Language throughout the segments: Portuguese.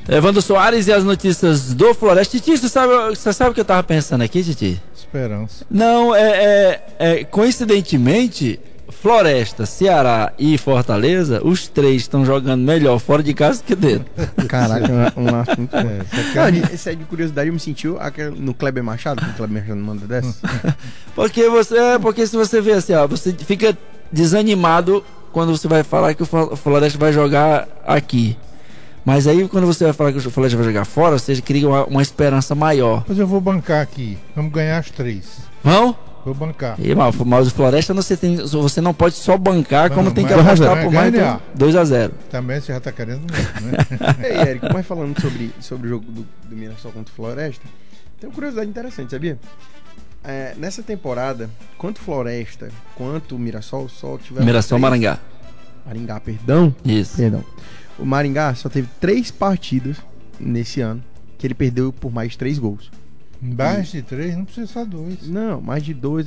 Evandro Soares e as notícias do Floresta. Titi, você sabe o que eu tava pensando aqui, Titi? Esperança. Não, coincidentemente, Floresta, Ceará e Fortaleza, os três estão jogando melhor fora de casa do que dentro. Caraca, um assunto. Esse é de curiosidade, eu me sentiu no Kleber Machado, que o Kleber Machado manda dessa. Porque se você vê assim, ó, você fica desanimado quando você vai falar que o Floresta vai jogar aqui. Mas aí quando você vai falar que o Floresta vai jogar fora, você cria uma esperança maior. Mas eu vou bancar aqui. Vamos ganhar as 3. Vão? Vou bancar. Mas o Floresta você não pode só bancar, como tem que apostar por mais de 2-0. Também você já tá querendo mesmo, né? Ei, Érico, mas falando sobre o jogo do Mirassol contra o Floresta, tem uma curiosidade interessante, sabia? Nessa temporada, quanto Floresta quanto o Mirassol só tiveram... Maringá. Maringá, perdão. Isso. Perdão. O Maringá só teve 3 partidas nesse ano que ele perdeu por mais de 3 gols. Mais de 3? Não precisa só 2. Não, mais de 2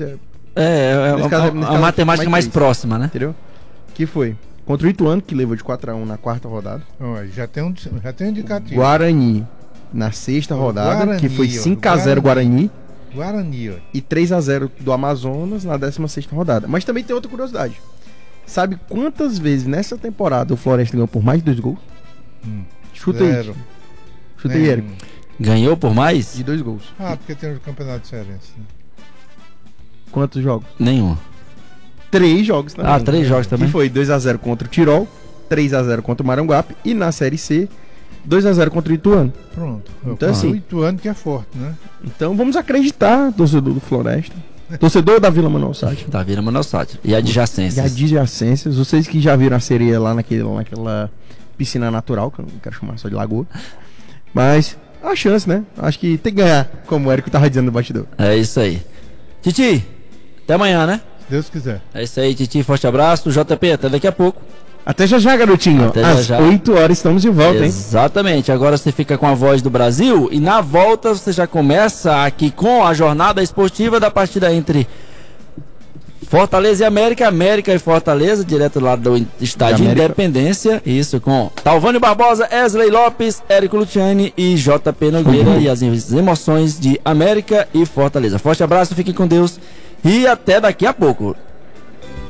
a matemática mais próxima, né? Entendeu? Que foi contra o Ituano, que levou de 4-1 na 4ª rodada. Já tem um indicativo. Guarani na 6ª rodada, que foi 5-0 Guarani. Guarani, ó. E 3-0 do Amazonas na 16ª rodada. Mas também tem outra curiosidade. Sabe quantas vezes nessa temporada o Floresta ganhou por mais de 2 gols? Chuta aí. Chuta aí, Érico. Ganhou por mais? De 2 gols. Porque tem o Campeonato Cearense, né? Quantos jogos? Nenhum. 3 jogos também. 3 jogos também. Que foi 2-0 contra o Tirol, 3-0 contra o Maranguape e na Série C, 2-0 contra o Ituano. Pronto. Então, assim, o Ituano que é forte, né? Então vamos acreditar, torcedor do Floresta. Torcedor da Vila Manoel Sátiro. Da Vila Manoel Sátiro. E adjacências. E adjacências. Vocês que já viram a sereia lá naquela piscina natural, que eu não quero chamar só de lagoa. Mas a chance, né? Acho que tem que ganhar, como o Érico tava dizendo no bastidor. É isso aí. Titi, até amanhã, né? Se Deus quiser. É isso aí, Titi. Forte abraço. JP, até daqui a pouco. Até já, garotinho. Até às 8 horas estamos de volta, hein? Exatamente. Agora você fica com a Voz do Brasil e na volta você já começa aqui com a jornada esportiva da partida entre Fortaleza e América, América e Fortaleza, direto lá do Estádio Independência. Isso, com Talvânio Barbosa, Wesley Lopes, Érico Luciani e JP Nogueira e as emoções de América e Fortaleza. Forte abraço, fiquem com Deus e até daqui a pouco.